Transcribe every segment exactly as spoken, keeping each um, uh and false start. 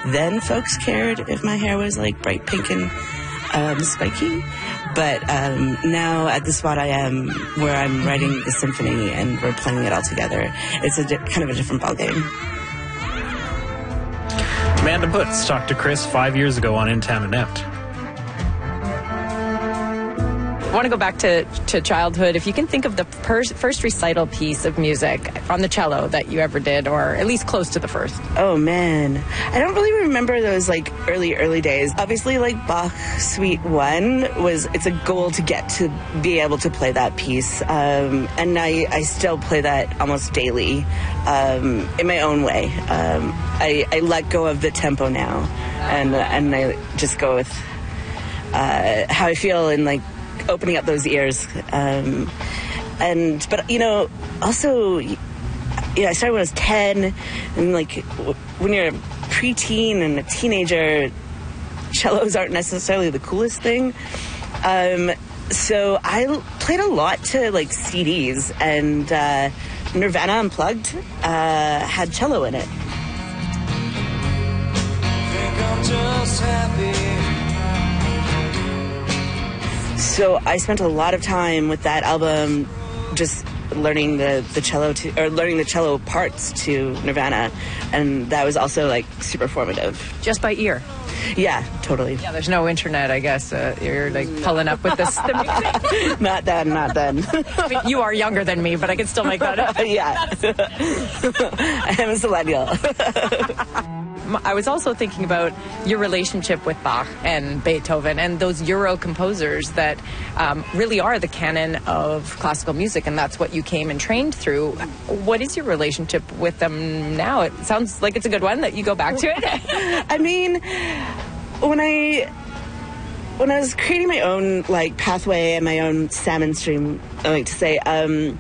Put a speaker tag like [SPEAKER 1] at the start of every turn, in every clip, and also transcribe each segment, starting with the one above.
[SPEAKER 1] then folks cared if my hair was like bright pink and um, spiky. But um, now at the spot I am, where I'm writing the symphony and we're playing it all together, it's a di- kind of a different ballgame.
[SPEAKER 2] Amanda Butz talked to Chris five years ago on In Town Inept.
[SPEAKER 3] I want to go back to, to childhood. If you can think of the pers- first recital piece of music on the cello that you ever did, or at least close to the first.
[SPEAKER 1] Oh, man. I don't really remember those, like, early, early days. Obviously, like, Bach Suite one was, it's a goal to get to be able to play that piece. Um, and I, I still play that almost daily um, in my own way. Um, I, I let go of the tempo now, and, and I just go with uh, how I feel in, like, opening up those ears. Um, and, but, you know, also, you know, I started when I was ten, and, like, w- when you're a preteen and a teenager, cellos aren't necessarily the coolest thing. Um, so I l- played a lot to, like, C Ds, and uh, Nirvana Unplugged uh, had cello in it.
[SPEAKER 4] Think I'm just happy.
[SPEAKER 1] So I spent a lot of time with that album just learning the, the cello to, or learning the cello parts to Nirvana, and that was also like super formative.
[SPEAKER 3] Just by ear.
[SPEAKER 1] Yeah, totally.
[SPEAKER 3] Yeah, there's no internet, I guess. Uh, you're like pulling up with this. The music.
[SPEAKER 1] Not then, not then.
[SPEAKER 3] I mean, you are younger than me, but I can still make that up.
[SPEAKER 1] Yeah. I am a millennial.
[SPEAKER 3] I was also thinking about your relationship with Bach and Beethoven and those Euro composers that um, really are the canon of classical music, and that's what you came and trained through. What is your relationship with them now? It sounds like it's a good one that you go back to it.
[SPEAKER 1] I mean, when I when I was creating my own like pathway and my own salmon stream, I like to say, um,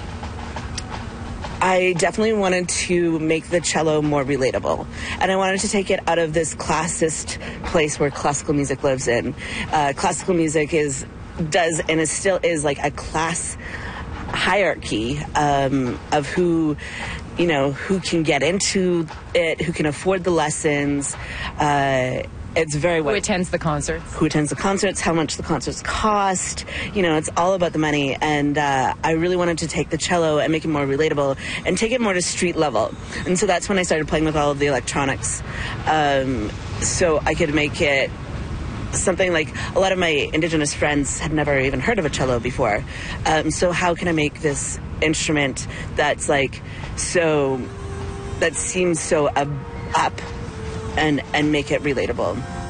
[SPEAKER 1] I definitely wanted to make the cello more relatable, and I wanted to take it out of this classist place where classical music lives in. Uh, classical music is does and is still is like a class hierarchy um, of who, you know, who can get into it, who can afford the lessons. Uh, It's very
[SPEAKER 3] Who attends the concerts?
[SPEAKER 1] Who attends the concerts, how much the concerts cost. You know, it's all about the money. And uh, I really wanted to take the cello and make it more relatable and take it more to street level. And so that's when I started playing with all of the electronics. Um, so I could make it something like a lot of my indigenous friends had never even heard of a cello before. Um, so how can I make this instrument that's like so, that seems so uh, up and, and make it relatable?